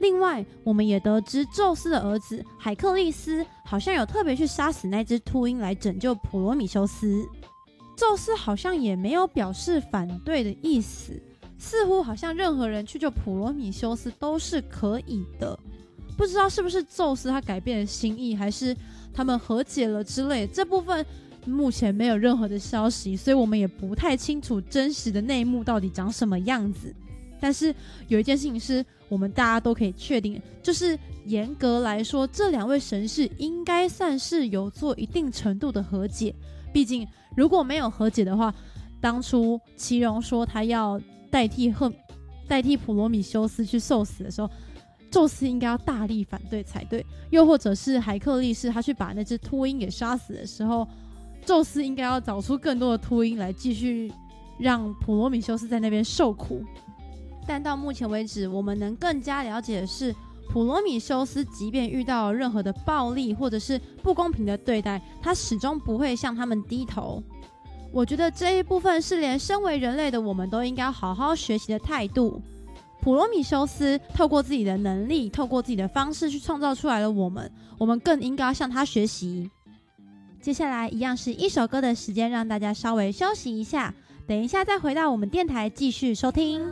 另外，我们也得知宙斯的儿子海克力斯好像有特别去杀死那只秃鹰来拯救普罗米修斯。宙斯好像也没有表示反对的意思，似乎好像任何人去救普罗米修斯都是可以的。不知道是不是宙斯他改变了心意，还是他们和解了之类的，这部分目前没有任何的消息，所以我们也不太清楚真实的内幕到底长什么样子。但是有一件事情是我们大家都可以确定，就是严格来说，这两位神士应该算是有做一定程度的和解。毕竟如果没有和解的话，当初奇荣说他要代替普罗米修斯去受死的时候，宙斯应该要大力反对才对。又或者是海克力士他去把那只秃鹰给杀死的时候，宙斯应该要找出更多的秃鹰来继续让普罗米修斯在那边受苦。但到目前为止，我们能更加了解的是，普罗米修斯即便遇到任何的暴力或者是不公平的对待，他始终不会向他们低头。我觉得这一部分是连身为人类的我们都应该好好学习的态度。普罗米修斯透过自己的能力，透过自己的方式去创造出来了我们更应该向他学习。接下来一样是一首歌的时间，让大家稍微休息一下，等一下再回到我们电台继续收听。